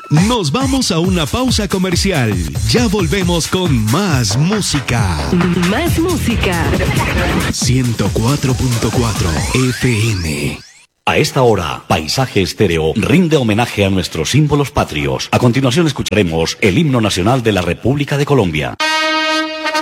Nos vamos a una pausa comercial. Ya volvemos con más música. Más música. 104.4 FM. A esta hora, Paisaje Estéreo rinde homenaje a nuestros símbolos patrios. A continuación escucharemos el himno nacional de la República de Colombia.